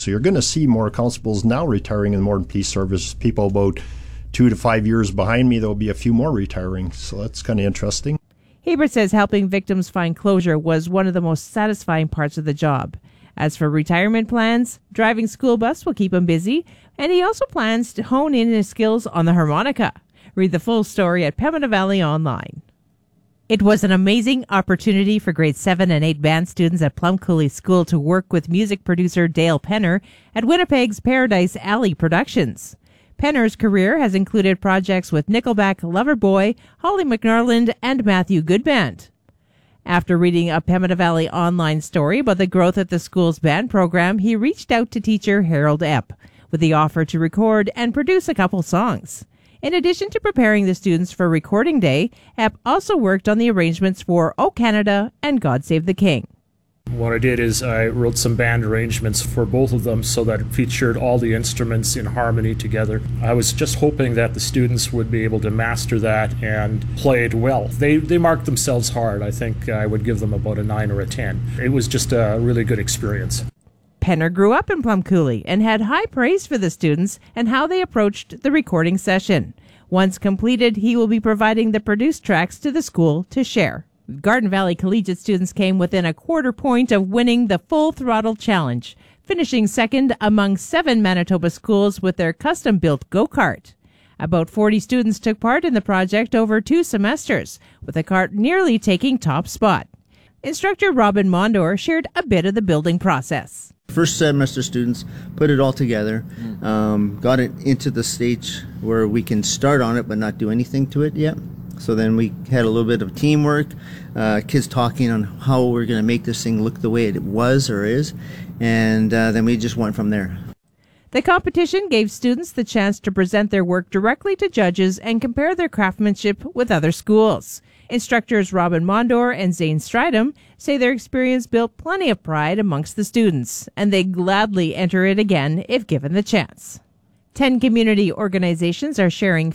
So you're going to see more constables now retiring in the Morden Police Service. People about 2 to 5 years behind me, there'll be a few more retiring. So that's kind of interesting. Hebert says helping victims find closure was one of the most satisfying parts of the job. As for retirement plans, driving school bus will keep him busy, and he also plans to hone in his skills on the harmonica. Read the full story at Pembina Valley Online. It was an amazing opportunity for grade 7 and 8 band students at Plum Coulee School to work with music producer Dale Penner at Winnipeg's Paradise Alley Productions. Penner's career has included projects with Nickelback, Loverboy, Holly McNarland, and Matthew Goodband. After reading a Pembina Valley Online story about the growth at the school's band program, he reached out to teacher Harold Epp with the offer to record and produce a couple songs. In addition to preparing the students for recording day, Epp also worked on the arrangements for O Canada and God Save the King. What I did is I wrote some band arrangements for both of them so that it featured all the instruments in harmony together. I was just hoping that the students would be able to master that and play it well. They marked themselves hard. I think I would give them about a 9 or a 10. It was just a really good experience. Penner grew up in Plum Coulee and had high praise for the students and how they approached the recording session. Once completed, he will be providing the produced tracks to the school to share. Garden Valley Collegiate students came within a quarter point of winning the Full Throttle Challenge, finishing second among 7 Manitoba schools with their custom-built go-kart. About 40 students took part in the project over 2 semesters, with the kart nearly taking top spot. Instructor Robin Mondor shared a bit of the building process. First semester students put it all together, got it into the stage where we can start on it but not do anything to it yet. So then we had a little bit of teamwork, kids talking on how we're going to make this thing look the way it was or is, and then we just went from there. The competition gave students the chance to present their work directly to judges and compare their craftsmanship with other schools. Instructors Robin Mondor and Zane Stridham say their experience built plenty of pride amongst the students, and they gladly enter it again if given the chance. 10 community organizations are sharing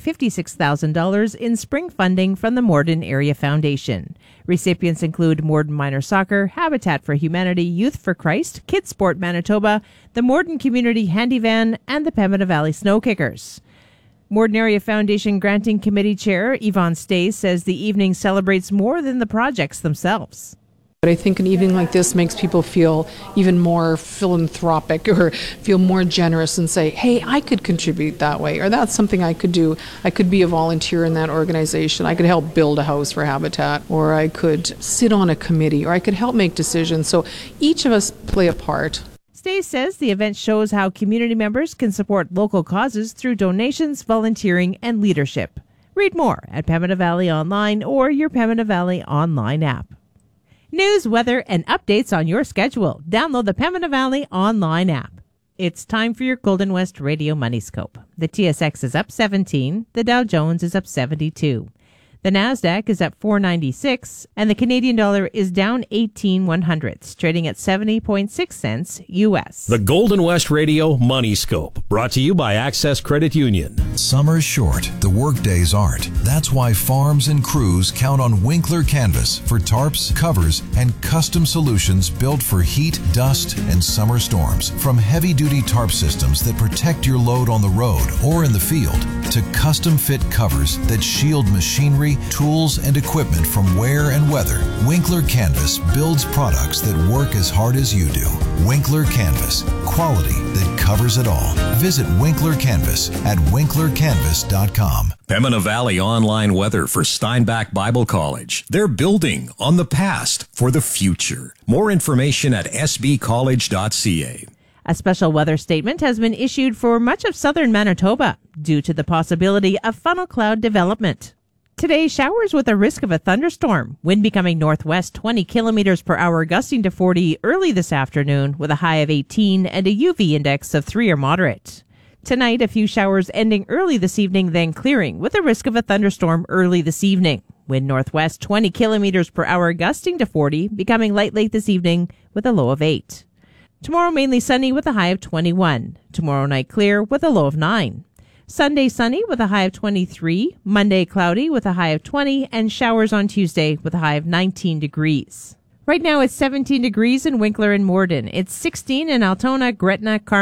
$56,000 in spring funding from the Morden Area Foundation. Recipients include Morden Minor Soccer, Habitat for Humanity, Youth for Christ, Kids Sport Manitoba, the Morden Community Handy Van, and the Pembina Valley Snow Kickers. Morden Area Foundation Granting Committee Chair Yvonne Stays says the evening celebrates more than the projects themselves. But I think an evening like this makes people feel even more philanthropic or feel more generous and say, hey, I could contribute that way, or that's something I could do. I could be a volunteer in that organization. I could help build a house for Habitat, or I could sit on a committee, or I could help make decisions. So each of us play a part. Stays says the event shows how community members can support local causes through donations, volunteering, and leadership. Read more at Pembina Valley Online or your Pembina Valley Online app. News, weather, and updates on your schedule. Download the Pembina Valley Online app. It's time for your Golden West Radio Money Scope. The TSX is up 17. The Dow Jones is up 72. The Nasdaq is up 496, and the Canadian dollar is down 18/100, trading at 70.6 cents U.S. The Golden West Radio Money Scope, brought to you by Access Credit Union. Summer's short, the workdays aren't. That's why farms and crews count on Winkler Canvas for tarps, covers, and custom solutions built for heat, dust, and summer storms. From heavy-duty tarp systems that protect your load on the road or in the field, to custom-fit covers that shield machinery, tools, and equipment from wear and weather, Winkler Canvas builds products that work as hard as you do. Winkler Canvas, quality that covers it all. Visit Winkler Canvas at winklercanvas.com. Pembina Valley Online weather for Steinbach Bible College. They're building on the past for the future. More information at sbcollege.ca. A special weather statement has been issued for much of southern Manitoba due to the possibility of funnel cloud development. Today, showers with a risk of a thunderstorm. Wind becoming northwest 20 kilometers per hour, gusting to 40 early this afternoon with a high of 18 and a UV index of 3 or moderate. Tonight, a few showers ending early this evening, then clearing with a risk of a thunderstorm early this evening. Wind northwest 20 kilometers per hour, gusting to 40, becoming light late this evening with a low of 8. Tomorrow, mainly sunny with a high of 21. Tomorrow night, clear with a low of 9. Sunday, sunny with a high of 23. Monday, cloudy with a high of 20. And showers on Tuesday with a high of 19 degrees. Right now, it's 17 degrees in Winkler and Morden. It's 16 in Altona, Gretna,